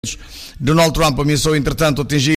Donald Trump ameaçou, entretanto, atingir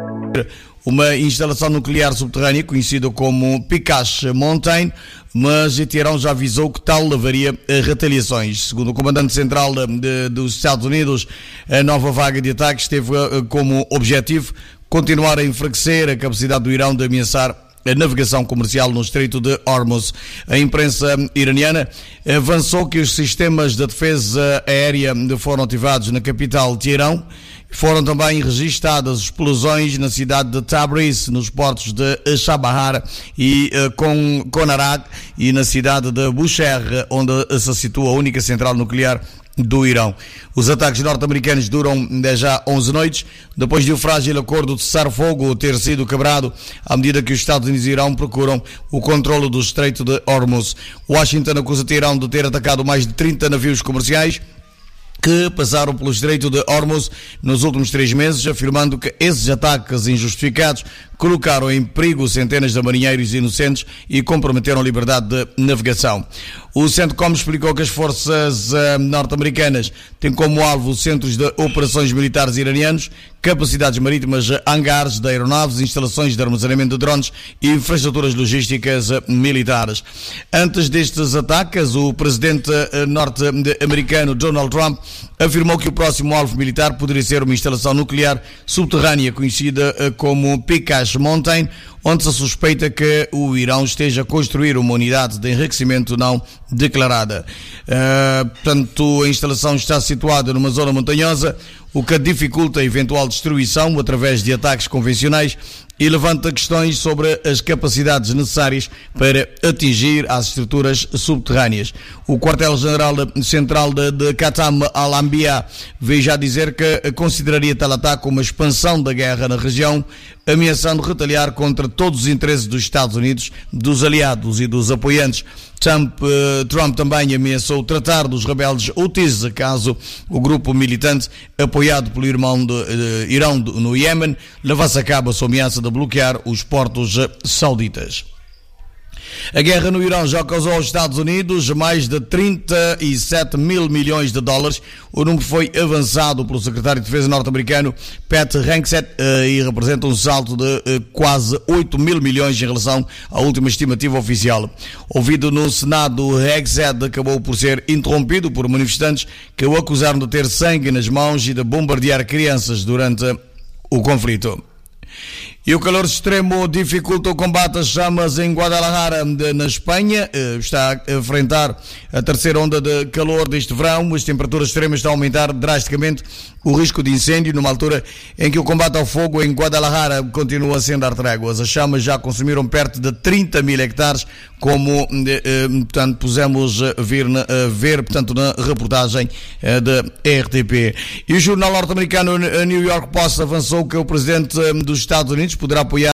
uma instalação nuclear subterrânea conhecida como Picache Mountain, mas Teherão já avisou que tal levaria a retaliações. Segundo o comandante central dos Estados Unidos, a nova vaga de ataques teve como objetivo continuar a enfraquecer a capacidade do Irão de ameaçar a navegação comercial no Estreito de Hormuz. A imprensa iraniana avançou que os sistemas de defesa aérea foram ativados na capital Teherão. Foram também registadas explosões na cidade de Tabriz, nos portos de Chabahar e Konarak e na cidade de Bushehr, onde se situa a única central nuclear do Irão. Os ataques norte-americanos duram já 11 noites, depois de o frágil acordo de cessar-fogo ter sido quebrado, à medida que os Estados Unidos e Irão procuram o controle do Estreito de Hormuz. Washington acusa Teherão de ter atacado mais de 30 navios comerciais que passaram pelo Estreito de Hormuz nos últimos 3 meses, afirmando que esses ataques injustificados colocaram em perigo centenas de marinheiros inocentes e comprometeram a liberdade de navegação. O CENTCOM explicou que as forças norte-americanas têm como alvo centros de operações militares iranianos, capacidades marítimas, hangares de aeronaves, instalações de armazenamento de drones e infraestruturas logísticas militares. Antes destes ataques, o presidente norte-americano Donald Trump afirmou que o próximo alvo militar poderia ser uma instalação nuclear subterrânea conhecida como Picache Mountain, onde se suspeita que o Irão esteja a construir uma unidade de enriquecimento não declarada. Portanto, a instalação está situada numa zona montanhosa, o que dificulta a eventual destruição através de ataques convencionais e levanta questões sobre as capacidades necessárias para atingir as estruturas subterrâneas. O quartel-general central de Qatam al-Anbiya veio já dizer que consideraria tal ataque uma expansão da guerra na região, ameaçando retaliar contra todos os interesses dos Estados Unidos, dos aliados e dos apoiantes. Trump também ameaçou tratar dos rebeldes Houthis caso o grupo militante apoiado pelo irmão de Irão no Iêmen levasse a cabo a sua ameaça de bloquear os portos sauditas. A guerra no Irão já causou aos Estados Unidos mais de 37 mil milhões de dólares. O número foi avançado pelo secretário de Defesa norte-americano Pat Hegseth e representa um salto de quase 8 mil milhões em relação à última estimativa oficial. Ouvido no Senado, Hegseth acabou por ser interrompido por manifestantes que o acusaram de ter sangue nas mãos e de bombardear crianças durante o conflito. E o calor extremo dificulta o combate às chamas em Guadalajara, na Espanha. Está a enfrentar a terceira onda de calor deste verão. As temperaturas extremas estão a aumentar drasticamente o risco de incêndio, numa altura em que o combate ao fogo em Guadalajara continua sem dar tréguas. As chamas já consumiram perto de 30 mil hectares, como portanto, pusemos ver portanto, na reportagem da RTP. E o jornal norte-americano New York Post avançou que o presidente dos Estados Unidos poderá apoiar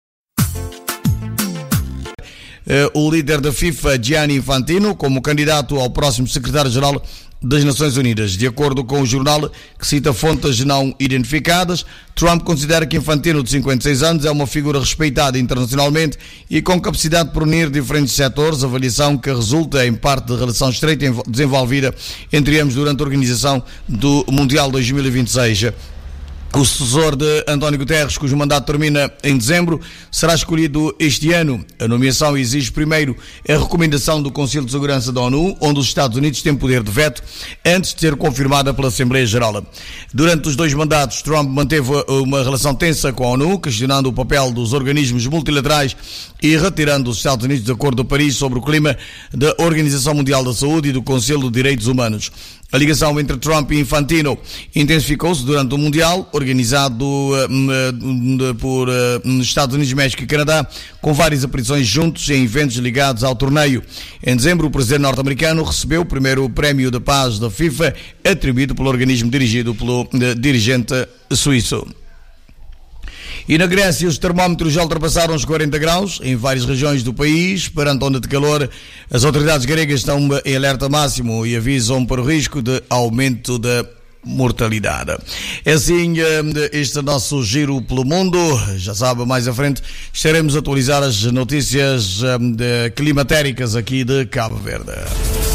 o líder da FIFA, Gianni Infantino, como candidato ao próximo secretário-geral das Nações Unidas. De acordo com o jornal, que cita fontes não identificadas, Trump considera que Infantino, de 56 anos, é uma figura respeitada internacionalmente e com capacidade de unir diferentes setores, avaliação que resulta em parte de relação estreita desenvolvida entre ambos durante a organização do Mundial 2026. O sucessor de António Guterres, cujo mandato termina em dezembro, será escolhido este ano. A nomeação exige primeiro a recomendação do Conselho de Segurança da ONU, onde os Estados Unidos têm poder de veto, antes de ser confirmada pela Assembleia Geral. Durante os 2 mandatos, Trump manteve uma relação tensa com a ONU, questionando o papel dos organismos multilaterais e retirando os Estados Unidos do Acordo de Paris sobre o clima da Organização Mundial da Saúde e do Conselho de Direitos Humanos. A ligação entre Trump e Infantino intensificou-se durante o Mundial, organizado por Estados Unidos, México e Canadá, com várias aparições juntos em eventos ligados ao torneio. Em dezembro, o presidente norte-americano recebeu o primeiro prémio de paz da FIFA, atribuído pelo organismo dirigido pelo dirigente suíço. E na Grécia, os termómetros já ultrapassaram os 40 graus em várias regiões do país. Perante a onda de calor, as autoridades gregas estão em alerta máximo e avisam para o risco de aumento da mortalidade. É assim este nosso giro pelo mundo. Já sabe, mais à frente estaremos a atualizar as notícias climatéricas aqui de Cabo Verde.